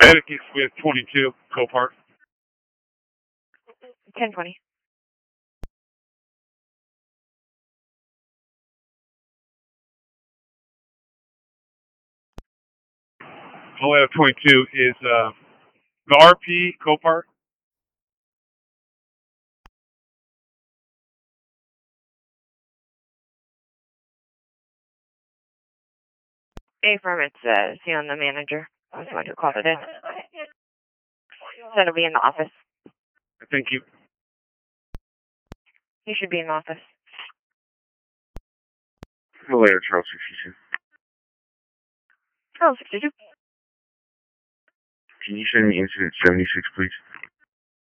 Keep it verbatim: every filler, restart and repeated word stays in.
Atticus with twenty-two, Copart. ten twenty. Atlanta twenty-two is uh, the R P, Copart. Affirm, it's uh, Sean, the manager. I was the one who called it in. So it'll be in the office. Thank you. He should be in the office. Atlanta Charles sixty-two. Charles sixty-two. Can you send me incident seventy-six, please?